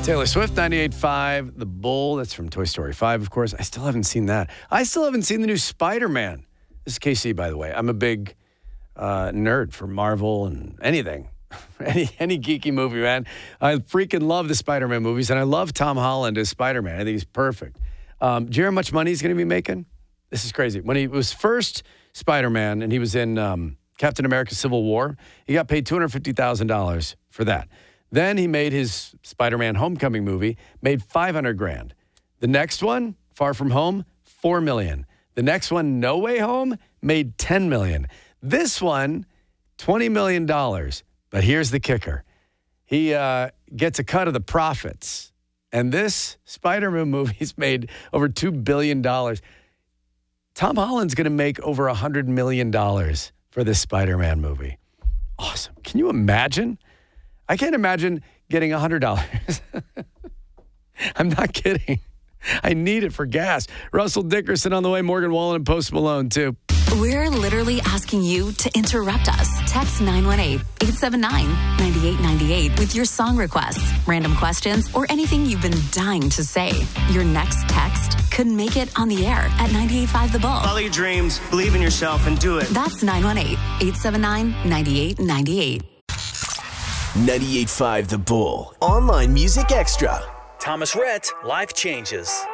Taylor Swift, 98.5, The Bull. That's from Toy Story 5, of course. I still haven't seen that. I still haven't seen the new Spider-Man. This is KC, by the way. I'm a big nerd for Marvel and anything. any geeky movie, man. I freaking love the Spider-Man movies, and I love Tom Holland as Spider-Man. I think he's perfect. Do you know how much money he's going to be making? This is crazy. When he was first Spider-Man and he was in Captain America Civil War, he got paid $250,000 for that. Then he made his Spider-Man Homecoming movie, made $500,000. The next one, Far From Home, $4 million. The next one, No Way Home, made $10 million. This one, $20 million. But here's the kicker. He gets a cut of the profits. And this Spider-Man movie's made over $2 billion. Tom Holland's going to make over $100 million for this Spider-Man movie. Awesome. Can you imagine? I can't imagine getting $100. I'm not kidding. I need it for gas. Russell Dickerson on the way. Morgan Wallen and Post Malone, too. We're literally asking you to interrupt us. Text 918-879-9898 with your song requests, random questions, or anything you've been dying to say. Your next text could make it on the air at 98.5 The Bull. Follow your dreams, believe in yourself, and do it. That's 918-879-9898. 98.5 The Bull. Online Music Extra. Thomas Rhett, Life Changes.